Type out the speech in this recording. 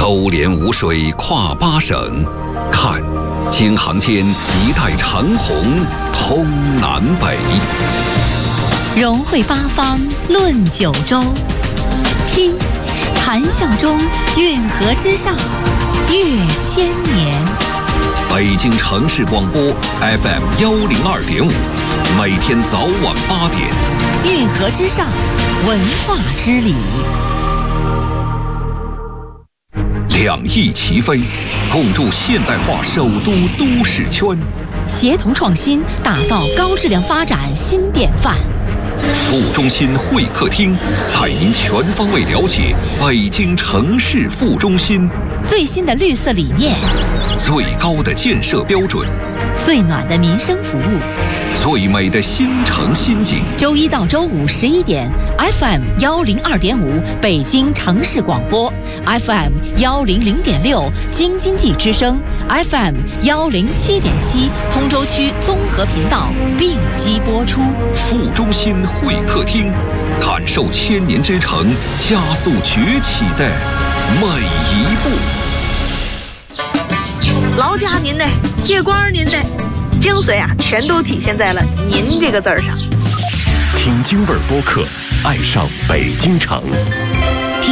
勾连吴水跨八省，看京杭间一带长虹通南北， 融汇八方论九州，听谈笑中运河之上越千年。 北京城市广播 FM102.5，每天早晚8点， 运河之上，文化之旅。 两翼齐飞，共筑现代化首都都市圈， 协同创新，打造高质量发展新典范。 副中心会客厅带您全方位了解北京城市副中心最新的绿色理念， 最高的建设标准， 最暖的民生服务， 最美的新城新景。 周一到周五11点 FM102.5 北京城市广播， FM100.6 京津冀之声， FM107.7 通州区综合频道并机播出。 副中心会客厅，感受千年之城加速崛起的每一步。 劳驾您的，接官您的，精髓啊，全都体现在了“您”这个字儿上。 听京味儿播客，爱上北京城。